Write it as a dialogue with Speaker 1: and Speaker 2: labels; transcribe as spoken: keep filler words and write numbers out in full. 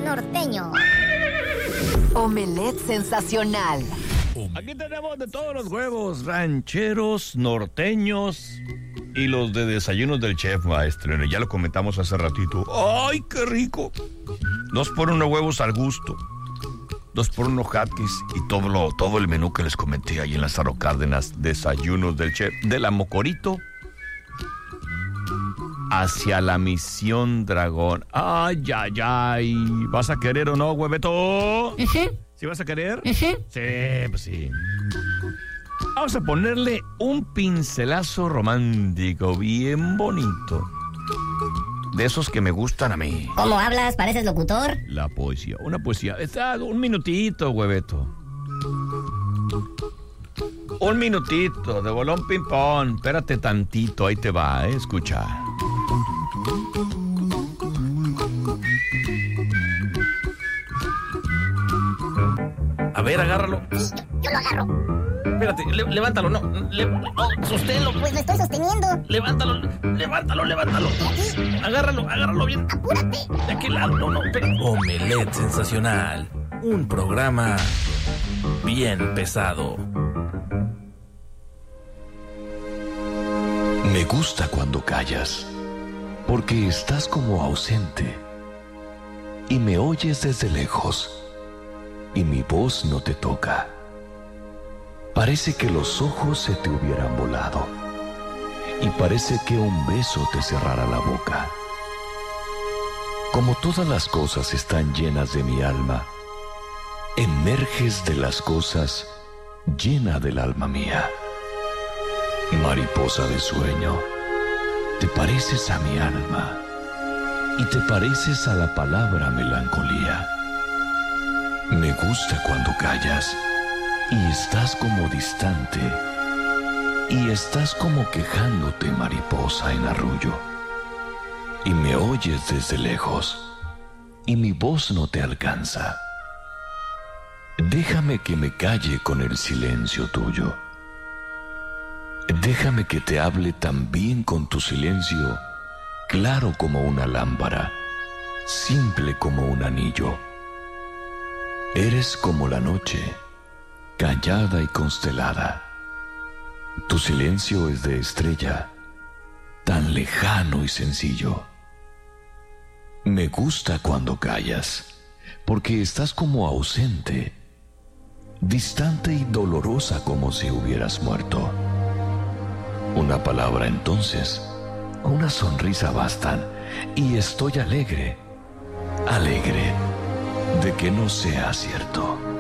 Speaker 1: norteño.
Speaker 2: Omelette sensacional.
Speaker 3: Aquí tenemos de todos los huevos, rancheros, norteños y los de desayunos del chef, maestro. Ya lo comentamos hace ratito. ¡Ay, qué rico! Dos por uno huevos al gusto. Dos por uno hotcakes y todo, lo, todo el menú que les comenté ahí en Lázaro Cárdenas. Desayunos del chef. De la Mocorito hacia la Misión Dragón. ¡Ay, ay, ay! ¿Vas a querer o no, hueveto?
Speaker 1: Uh-huh.
Speaker 3: ¿Sí vas a querer?
Speaker 1: Uh-huh.
Speaker 3: Sí, pues sí. Vamos a ponerle un pincelazo romántico bien bonito. De esos que me gustan a mí.
Speaker 1: ¿Cómo hablas? ¿Pareces locutor?
Speaker 3: La poesía, una poesía. Está un minutito, hueveto. Un minutito, de bolón ping-pong. Espérate tantito, ahí te va, ¿eh? Escucha. A ver, agárralo.
Speaker 1: Sí, yo lo agarro.
Speaker 3: Espérate, le, levántalo, no, le, no, sosténlo.
Speaker 1: Pues lo estoy sosteniendo.
Speaker 3: Levántalo, levántalo, levántalo.
Speaker 1: Aquí.
Speaker 3: Agárralo, agárralo bien.
Speaker 1: Apúrate.
Speaker 3: ¿De aquel lado? No, no, espera.
Speaker 4: Omelette sensacional. Un programa bien pesado.
Speaker 5: Me gusta cuando callas, porque estás como ausente y me oyes desde lejos y mi voz no te toca. Parece que los ojos se te hubieran volado y parece que un beso te cerrara la boca. Como todas las cosas están llenas de mi alma, emerges de las cosas llena del alma mía. Mariposa de sueño, te pareces a mi alma y te pareces a la palabra melancolía. Me gusta cuando callas y estás como distante y estás como quejándote, mariposa en arrullo, y me oyes desde lejos y mi voz no te alcanza. Déjame que me calle con el silencio tuyo. Déjame que te hable también con tu silencio, claro como una lámpara, simple como un anillo. Eres como la noche, callada y constelada. Tu silencio es de estrella, tan lejano y sencillo. Me gusta cuando callas, porque estás como ausente, distante y dolorosa como si hubieras muerto. Una palabra entonces, una sonrisa bastan, y estoy alegre, alegre de que no sea cierto.